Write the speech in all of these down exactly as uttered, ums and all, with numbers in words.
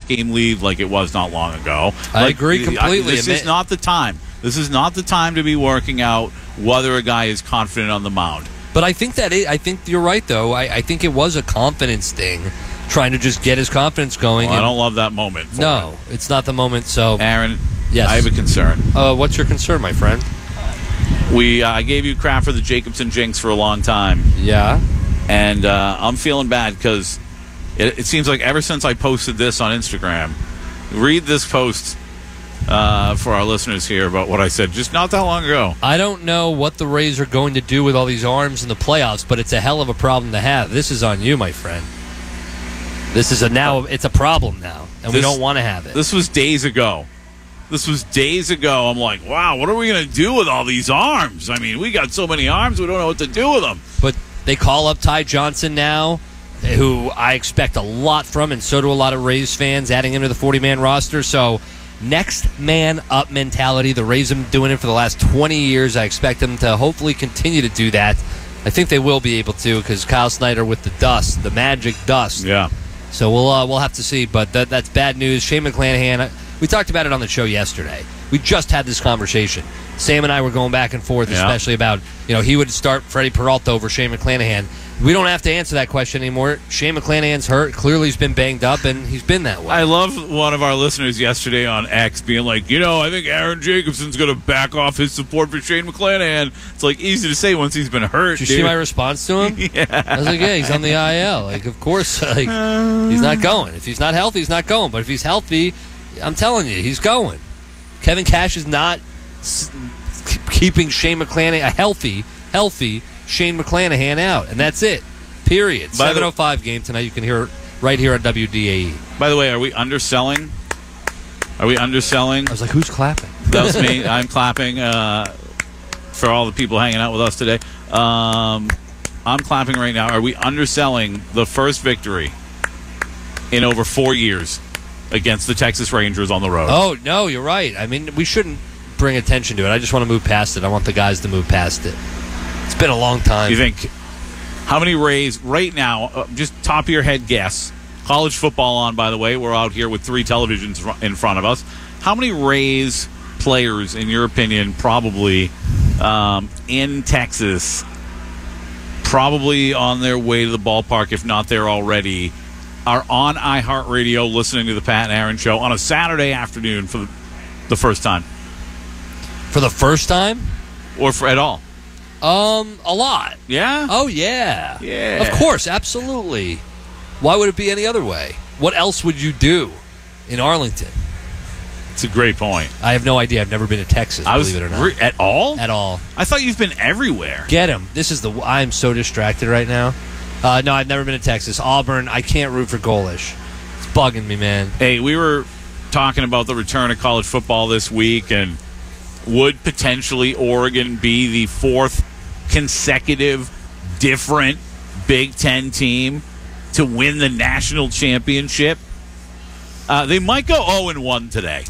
game lead like it was not long ago. I Like, agree completely. I, this is not the time. This is not the time to be working out whether a guy is confident on the mound. But I think that it, I think you're right, though. I, I think it was a confidence thing, trying to just get his confidence going. Well, I and don't love that moment. For no, it. it's not the moment. So, Aaron, yes. I have a concern. Uh, what's your concern, my friend? We uh, gave you crap for the Jacobson jinx for a long time. Yeah. And uh, I'm feeling bad because it, it seems like ever since I posted this on Instagram, read this post uh, for our listeners here about what I said just not that long ago. I don't know what the Rays are going to do with all these arms in the playoffs, but it's a hell of a problem to have. This is on you, my friend. This is a now. It's a problem now, and we This- don't want to have it. This was days ago. This was days ago. I'm like, wow, what are we going to do with all these arms? I mean, we got so many arms, we don't know what to do with them. But they call up Ty Johnson now, who I expect a lot from, and so do a lot of Rays fans, adding him to the forty-man roster. So, next man up mentality. The Rays have been doing it for the last twenty years. I expect them to hopefully continue to do that. I think they will be able to because Kyle Snyder with the dust, the magic dust. Yeah. So we'll uh, we'll have to see. But that, that's bad news. Shane McClanahan, we talked about it on the show yesterday. We just had this conversation. Sam and I were going back and forth, Yeah. especially about, you know, he would start Freddie Peralta over Shane McClanahan. We don't have to answer that question anymore. Shane McClanahan's hurt. Clearly he's been banged up, and he's been that way. I love one of our listeners yesterday on X being like, you know, I think Aaron Jacobson's going to back off his support for Shane McClanahan. It's like easy to say once he's been hurt. Did you dude. see my response to him? Yeah. I was like, yeah, he's on the I L. Like, of course, like, he's not going. If he's not healthy, he's not going. But if he's healthy, I'm telling you, he's going. Kevin Cash is not s- keeping Shane McClanahan, a healthy, healthy Shane McClanahan out. And that's it. Period. By the- seven oh five game tonight. You can hear it right here on W D A E. By the way, are we underselling? Are we underselling? I was like, who's clapping? That was me. I'm clapping uh, for all the people hanging out with us today. Um, I'm clapping right now. Are we underselling the first victory in over four years against the Texas Rangers on the road? Oh, no, you're right. I mean, we shouldn't bring attention to it. I just want to move past it. I want the guys to move past it. It's been a long time. You think, how many Rays right now, uh, just top of your head guess, college football on, by the way, we're out here with three televisions fr- in front of us. How many Rays players, in your opinion, probably um, in Texas, probably on their way to the ballpark, if not there already, are on iHeartRadio listening to the Pat and Aaron Show on a Saturday afternoon for the, the first time? For the first time? Or for at all? Um, a lot. Yeah? Oh, yeah. Yeah. Of course, absolutely. Why would it be any other way? What else would you do in Arlington? It's a great point. I have no idea. I've never been to Texas, I was believe it or not. re- at all? At all. I thought you've been everywhere. Get him. This is the... I'm so distracted right now. Uh, no, I've never been to Texas. Auburn, I can't root for Golish. It's bugging me, man. Hey, we were talking about the return of college football this week, and would potentially Oregon be the fourth consecutive different Big Ten team to win the national championship? Uh, they might go oh and one today.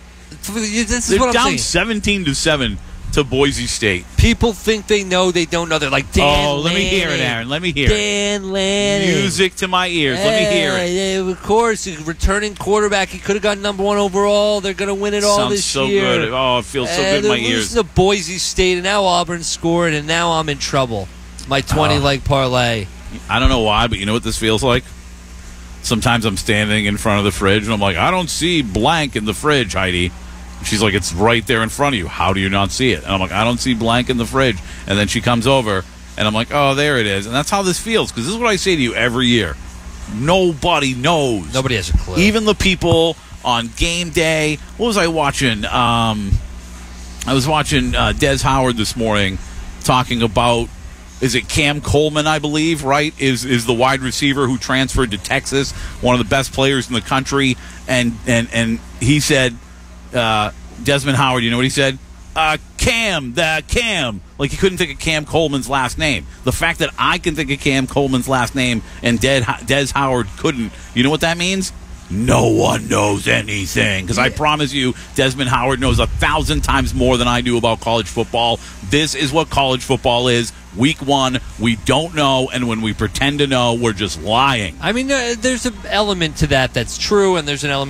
This is They're what I'm down saying. seventeen to seven to Boise State. People think they know, they don't know. They're like, Dan Oh, let me hear it, Lanning. Aaron. Let me hear it. Dan Lanning. Music to my ears. Let me hear it. Yeah, yeah, of course, he's a returning quarterback. He could have gotten number one overall. They're going to win it all Sounds this so year. good. Oh, it feels so Uh, good in my they're ears. losing to Boise State, and now Auburn scored, and now I'm in trouble. My twenty-leg parlay. I don't know why, but you know what this feels like? Sometimes I'm standing in front of the fridge, and I'm like, I don't see blank in the fridge, Heidi. She's like, it's right there in front of you. How do you not see it? And I'm like, I don't see blank in the fridge. And then she comes over, and I'm like, oh, there it is. And that's how this feels, because this is what I say to you every year. Nobody knows. Nobody has a clue. Even the people on game day. What was I watching? Um, I was watching uh, Des Howard this morning talking about, is it Cam Coleman, I believe, right, is is the wide receiver who transferred to Texas, one of the best players in the country. And, and, and he said, uh, Desmond Howard, you know what he said? Uh, Cam, the Cam. Like he couldn't think of Cam Coleman's last name. The fact that I can think of Cam Coleman's last name and Des, Des Howard couldn't, you know what that means? No one knows anything. Because I promise you, Desmond Howard knows a thousand times more than I do about college football. This is what college football is. Week one, we don't know, and when we pretend to know, we're just lying. I mean, uh, there's an element to that that's true, and there's an element